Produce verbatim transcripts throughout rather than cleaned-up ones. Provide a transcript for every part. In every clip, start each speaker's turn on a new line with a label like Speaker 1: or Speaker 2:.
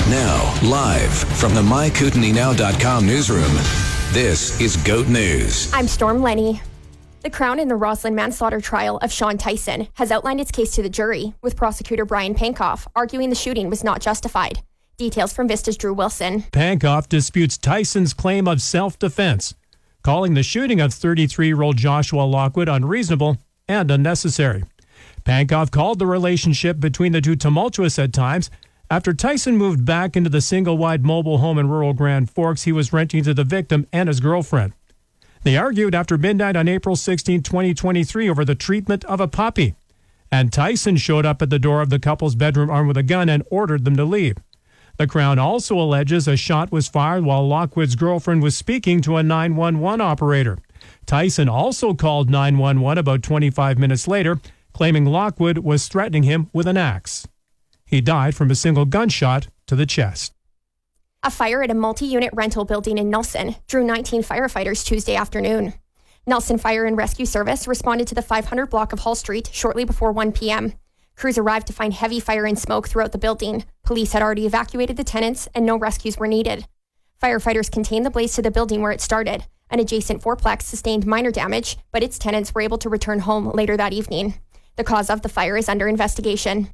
Speaker 1: Now, live from the my kootenai now dot com newsroom, this is GOAT News.
Speaker 2: I'm Storm Lenny. The Crown in the Roslyn manslaughter trial of Sean Tyson has outlined its case to the jury, with prosecutor Brian Pankoff arguing the shooting was not justified. Details from Vista's Drew Wilson.
Speaker 3: Pankoff disputes Tyson's claim of self-defense, calling the shooting of thirty-three-year-old Joshua Lockwood unreasonable and unnecessary. Pankoff called the relationship between the two tumultuous at times after Tyson moved back into the single-wide mobile home in rural Grand Forks he was renting to the victim and his girlfriend. They argued after midnight on April sixteenth, twenty twenty-three over the treatment of a puppy. And Tyson showed up at the door of the couple's bedroom armed with a gun and ordered them to leave. The Crown also alleges a shot was fired while Lockwood's girlfriend was speaking to a nine one one operator. Tyson also called nine one one about twenty-five minutes later, claiming Lockwood was threatening him with an axe. He died from a single gunshot to the chest.
Speaker 2: A fire at a multi-unit rental building in Nelson drew nineteen firefighters Tuesday afternoon. Nelson Fire and Rescue Service responded to the five hundred block of Hall Street shortly before one p.m. Crews arrived to find heavy fire and smoke throughout the building. Police had already evacuated the tenants and no rescues were needed. Firefighters contained the blaze to the building where it started. An adjacent fourplex sustained minor damage, but its tenants were able to return home later that evening. The cause of the fire is under investigation.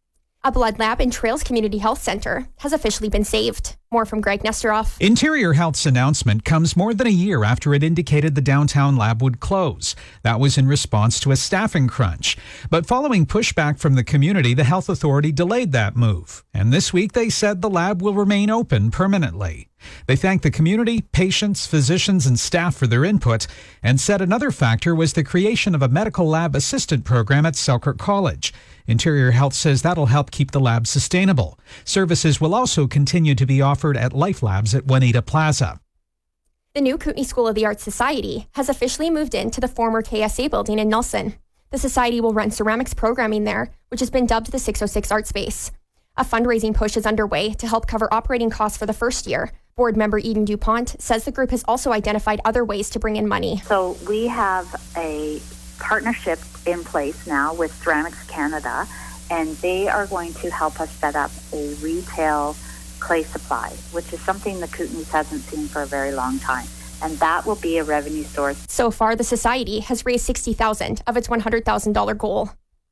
Speaker 2: A blood lab in Trails Community Health Center has officially been saved. More from Greg Nesteroff.
Speaker 4: Interior Health's announcement comes more than a year after it indicated the downtown lab would close. That was in response to a staffing crunch. But following pushback from the community, the health authority delayed that move. And this week they said the lab will remain open permanently. They thanked the community, patients, physicians, and staff for their input and said another factor was the creation of a medical lab assistant program at Selkirk College. Interior Health says that'll help keep the lab sustainable. Services will also continue to be offered at Life Labs at Juanita Plaza.
Speaker 2: The new Kootenai School of the Arts Society has officially moved into the former K S A building in Nelson. The society will run ceramics programming there, which has been dubbed the six oh six Art Space. A fundraising push is underway to help cover operating costs for the first year. Board member Eden DuPont says the group has also identified other ways to bring in money.
Speaker 5: So we have a partnership in place now with Ceramics Canada, and they are going to help us set up a retail clay supply, which is something the Kootenays hasn't seen for a very long time. And that will be a revenue source.
Speaker 2: So far, the society has raised sixty thousand dollars of its one hundred thousand dollars goal.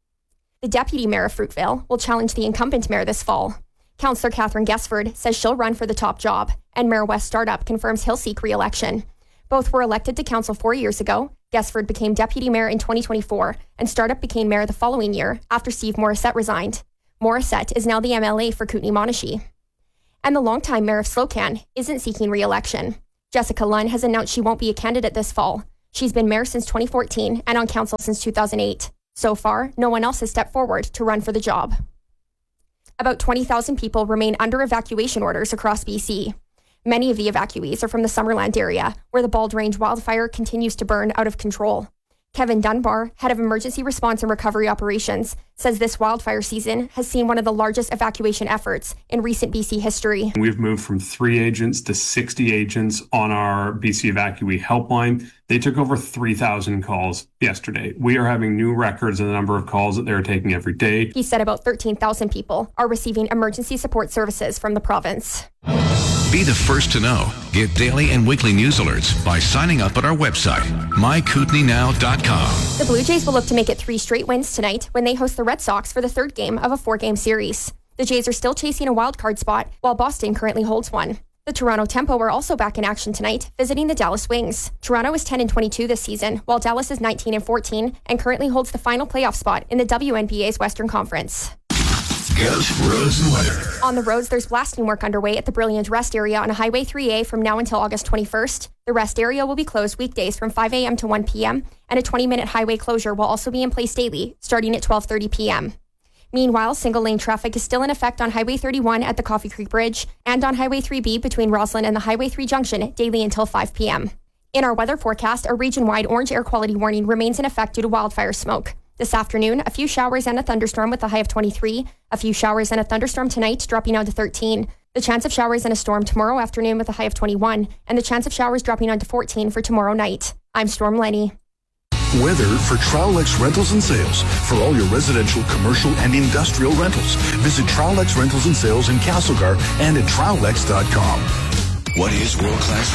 Speaker 2: The deputy mayor of Fruitvale will challenge the incumbent mayor this fall. Councillor Catherine Gesford says she'll run for the top job, and Mayor Wes Startup confirms he'll seek re-election. Both were elected to council four years ago. Gesford became deputy mayor in twenty twenty-four, and Startup became mayor the following year after Steve Morissette resigned. Morissette is now the M L A for Kootenay-Monashee. And the longtime mayor of Slocan isn't seeking re-election. Jessica Lunn has announced she won't be a candidate this fall. She's been mayor since twenty fourteen and on council since two thousand eight. So far, no one else has stepped forward to run for the job. About twenty thousand people remain under evacuation orders across B C. Many of the evacuees are from the Summerland area, where the Bald Range wildfire continues to burn out of control. Kevin Dunbar, head of emergency response and recovery operations, says this wildfire season has seen one of the largest evacuation efforts in recent B C history.
Speaker 6: We've moved from three agents to sixty agents on our B C evacuee helpline. They took over three thousand calls yesterday. We are having new records in the number of calls that they're taking every day.
Speaker 2: He said about thirteen thousand people are receiving emergency support services from the province.
Speaker 1: Be the first to know. Get daily and weekly news alerts by signing up at our website, my kootenai now dot com.
Speaker 2: The Blue Jays will look to make it three straight wins tonight when they host the Red Sox for the third game of a four-game series. The Jays are still chasing a wild card spot, while Boston currently holds one. The Toronto Tempo are also back in action tonight, visiting the Dallas Wings. Toronto is ten and twenty-two this season, while Dallas is nineteen and fourteen and currently holds the final playoff spot in the W N B A's Western Conference.
Speaker 1: GOAT Roads and Weather.
Speaker 2: On the roads, there's blasting work underway at the Brilliant Rest area on Highway three A from now until August twenty-first. The rest area will be closed weekdays from five a.m. to one p.m., and a twenty-minute highway closure will also be in place daily, starting at twelve thirty p.m. Meanwhile, single-lane traffic is still in effect on Highway thirty-one at the Coffee Creek Bridge and on Highway three B between Roslyn and the Highway three junction daily until five p.m. In our weather forecast, a region-wide orange air quality warning remains in effect due to wildfire smoke. This afternoon, a few showers and a thunderstorm with a high of twenty-three. A few showers and a thunderstorm tonight, dropping down to thirteen. The chance of showers and a storm tomorrow afternoon with a high of twenty-one. And the chance of showers dropping down to fourteen for tomorrow night. I'm Storm Lenny.
Speaker 7: Weather for Trowlex Rentals and Sales. For all your residential, commercial, and industrial rentals, visit Trowlex Rentals and Sales in Castlegar and at trowlex dot com.
Speaker 1: What is world-class